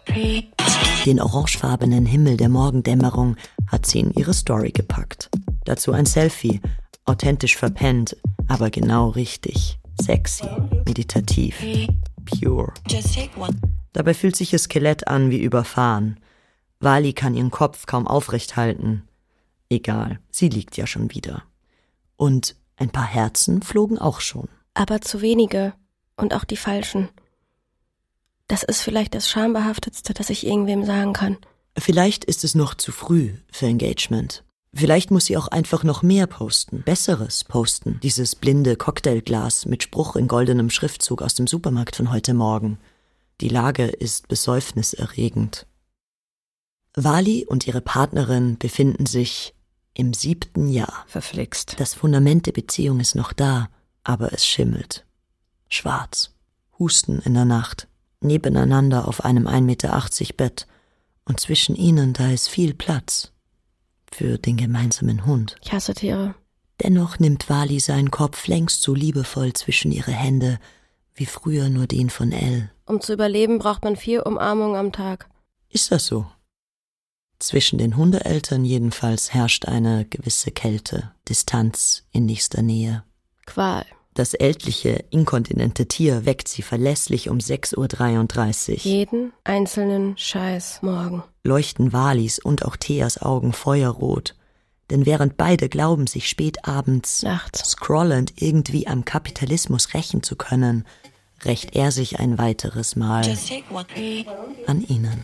Den orangefarbenen Himmel der Morgendämmerung hat sie in ihre Story gepackt. Dazu ein Selfie, authentisch verpennt, aber genau richtig. Sexy, meditativ, pure. Dabei fühlt sich ihr Skelett an wie überfahren. Wally kann ihren Kopf kaum aufrecht halten. Egal, sie liegt ja schon wieder. Und ein paar Herzen flogen auch schon. Aber zu wenige und auch die falschen. Das ist vielleicht das Schambehaftetste, das ich irgendwem sagen kann. Vielleicht ist es noch zu früh für Engagement. Vielleicht muss sie auch einfach noch mehr posten, Besseres posten. Dieses blinde Cocktailglas mit Spruch in goldenem Schriftzug aus dem Supermarkt von heute Morgen. Die Lage ist besäufniserregend. Wally und ihre Partnerin befinden sich im 7. Jahr. Verflixt. Das Fundament der Beziehung ist noch da, aber es schimmelt. Schwarz. Husten in der Nacht. Nebeneinander auf einem 1,80 Meter Bett. Und zwischen ihnen, da ist viel Platz. Für den gemeinsamen Hund. Ich hasse Tiere. Dennoch nimmt Wally seinen Kopf längst so liebevoll zwischen ihre Hände, wie früher nur den von Elle. Um zu überleben, braucht man 4 Umarmungen am Tag. Ist das so? Zwischen den Hundeeltern jedenfalls herrscht eine gewisse Kälte, Distanz in nächster Nähe. Qual. Das ältliche, inkontinente Tier weckt sie verlässlich um 6:33 Uhr. Jeden einzelnen Scheiß morgen. Leuchten Walys und auch Theas Augen feuerrot. Denn während beide glauben, sich spät abends nachts scrollend irgendwie am Kapitalismus rächen zu können, rächt er sich ein weiteres Mal an ihnen.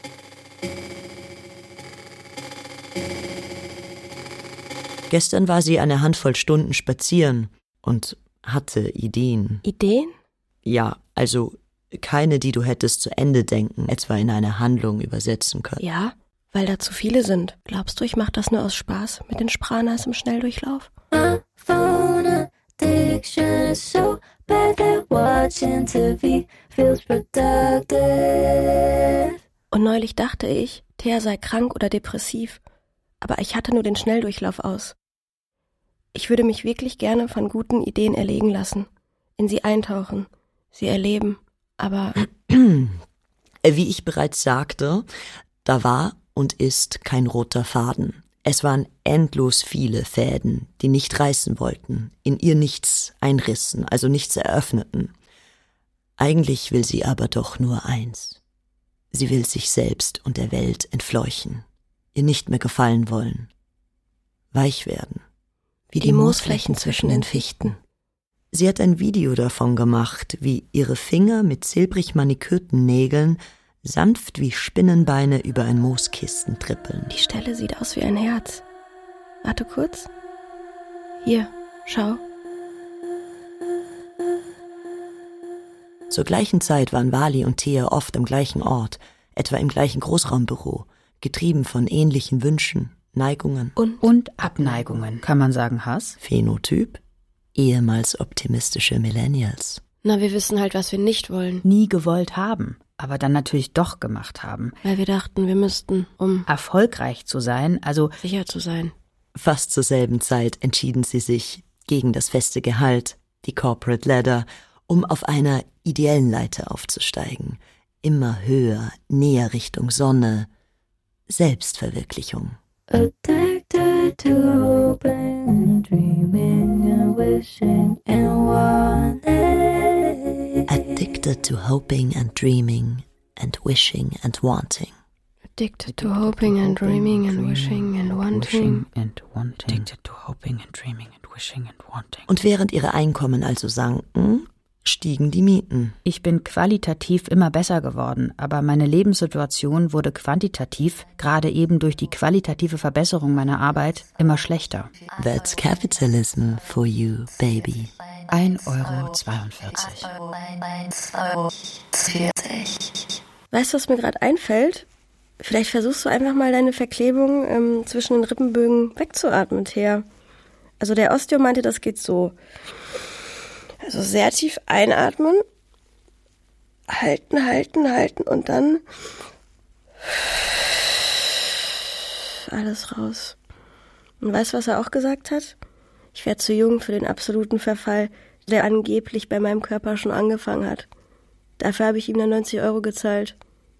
Gestern war sie eine Handvoll Stunden spazieren und hatte Ideen. Ideen? Ja, also keine, die du hättest zu Ende denken, etwa in eine Handlung übersetzen können. Ja, weil da zu viele sind. Glaubst du, ich mach das nur aus Spaß mit den Spranas im Schnelldurchlauf? phone addiction is so bad that watching TV feels productive. Und neulich dachte ich, Thea sei krank oder depressiv. Aber ich hatte nur den Schnelldurchlauf aus. Ich würde mich wirklich gerne von guten Ideen erlegen lassen, in sie eintauchen, sie erleben, aber... Wie ich bereits sagte, da war und ist kein roter Faden. Es waren endlos viele Fäden, die nicht reißen wollten, in ihr nichts einrissen, also nichts eröffneten. Eigentlich will sie aber doch nur eins. Sie will sich selbst und der Welt entfleuchen, ihr nicht mehr gefallen wollen, weich werden. Wie die Moosflächen zwischen den Fichten. Sie hat ein Video davon gemacht, wie ihre Finger mit silbrig manikürten Nägeln sanft wie Spinnenbeine über ein Mooskissen trippeln. Die Stelle sieht aus wie ein Herz. Warte kurz. Hier, schau. Zur gleichen Zeit waren Wally und Thea oft am gleichen Ort, etwa im gleichen Großraumbüro, getrieben von ähnlichen Wünschen, Neigungen und Abneigungen. Kann man sagen Hass? Phänotyp? Ehemals optimistische Millennials. Na, wir wissen halt, was wir nicht wollen. Nie gewollt haben, aber dann natürlich doch gemacht haben. Weil wir dachten, wir müssten, um erfolgreich zu sein, also sicher zu sein. Fast zur selben Zeit entschieden sie sich gegen das feste Gehalt, die Corporate Ladder, um auf einer ideellen Leiter aufzusteigen. Immer höher, näher Richtung Sonne. Selbstverwirklichung. Addicted to hoping and dreaming and wishing and wanting. Addicted to hoping and dreaming and wishing and wanting. Addicted to hoping and dreaming and wishing and wanting. Addicted to hoping and dreaming and wishing and wanting. Und während ihre Einkommen also sanken, stiegen die Mieten. Ich bin qualitativ immer besser geworden, aber meine Lebenssituation wurde quantitativ, gerade eben durch die qualitative Verbesserung meiner Arbeit, immer schlechter. That's capitalism for you, baby. 1,42 €. Weißt du, was mir gerade einfällt? Vielleicht versuchst du einfach mal deine Verklebung zwischen den Rippenbögen wegzuatmen, Thea. Also der Osteo meinte, das geht so. Also sehr tief einatmen, halten und dann alles raus. Und weißt du, was er auch gesagt hat? Ich wäre zu jung für den absoluten Verfall, der angeblich bei meinem Körper schon angefangen hat. Dafür habe ich ihm dann 90 € gezahlt.